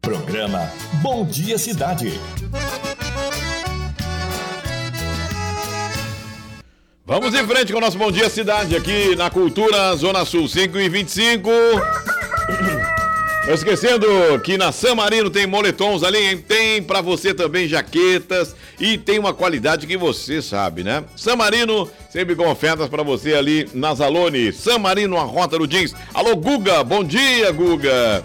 Programa Bom Dia Cidade. Vamos em frente com o nosso Bom Dia Cidade aqui na Cultura Zona Sul 5h25. Esquecendo que na San Marino tem moletons ali, hein? Tem pra você também jaquetas e tem uma qualidade que você sabe, né? San Marino, sempre com ofertas pra você ali na Zalone. San Marino, a rota do jeans. Alô, Guga, bom dia, Guga.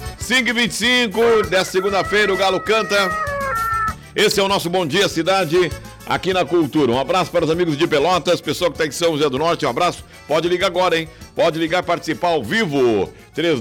5h25 dessa segunda-feira, o Galo canta. Esse é o nosso Bom Dia Cidade aqui na Cultura. Um abraço para os amigos de Pelotas, pessoal que está em São José do Norte, um abraço. Pode ligar agora, hein? Pode ligar, participar ao vivo.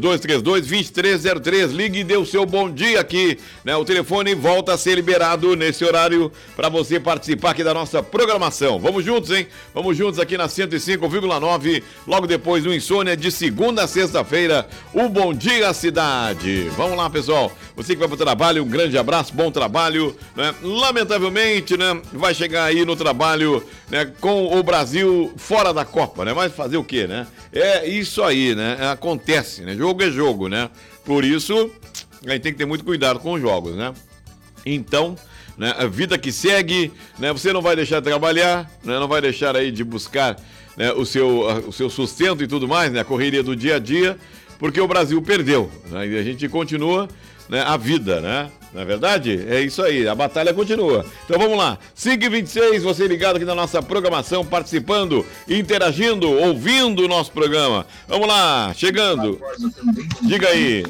3232-2303. Ligue e dê o seu bom dia aqui, né? O telefone volta a ser liberado nesse horário para você participar aqui da nossa programação. Vamos juntos, hein? Vamos juntos aqui na 105,9. Logo depois do Insônia, de segunda a sexta-feira, o Bom Dia Cidade. Vamos lá, pessoal. Você que vai para o trabalho, um grande abraço, bom trabalho, né? Lamentavelmente, né? Vai chegar aí no trabalho, né? Com o Brasil fora da Copa, né? Mas fazer o quê, né? É isso aí, né? Acontece, né? Jogo é jogo, né? Por isso, a gente tem que ter muito cuidado com os jogos, né? Então, né? A vida que segue, né? Você não vai deixar de trabalhar, né? Não vai deixar aí de buscar, né? o seu sustento e tudo mais, né? A correria do dia a dia, porque o Brasil perdeu, né? E a gente continua, né? A vida, né? Não é verdade? É isso aí, a batalha continua. Então vamos lá, 5h26, você ligado aqui na nossa programação, participando, interagindo, ouvindo o nosso programa. Vamos lá, chegando. Diga aí.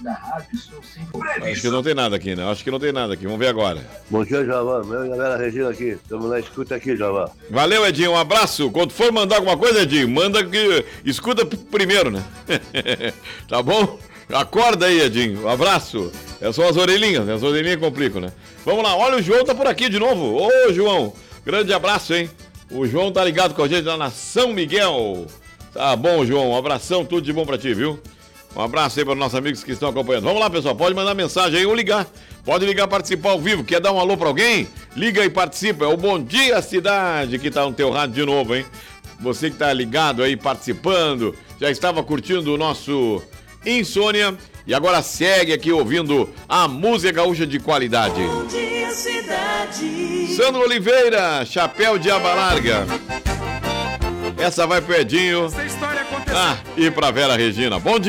Acho que não tem nada aqui, né? Acho que não tem nada aqui, vamos ver agora. Bom dia, Javá. Meu e a galera Regina aqui. Estamos na escuta aqui, Javá. Valeu, Edinho, um abraço. Quando for mandar alguma coisa, Edinho, manda que escuta primeiro, né? Tá bom? Acorda aí, Edinho. Um abraço. São as orelhinhas, né? As orelhinhas complicam, né? Vamos lá, olha, o João tá por aqui de novo. Ô, João, grande abraço, hein? O João tá ligado com a gente lá na São Miguel. Tá bom, João, um abração, tudo de bom pra ti, viu? Um abraço aí para os nossos amigos que estão acompanhando. Vamos lá, pessoal, pode mandar mensagem aí ou ligar. Pode ligar, participar ao vivo. Quer dar um alô pra alguém? Liga e participa. É o Bom Dia Cidade que tá no teu rádio de novo, hein? Você que tá ligado aí, participando, já estava curtindo o nosso Insônia e agora segue aqui ouvindo a música gaúcha de qualidade. Bom Dia Cidade. Sandro Oliveira, Chapéu de Aba Larga. Essa vai pro Edinho. Essa história aconteceu. E pra Vera Regina. Bom dia.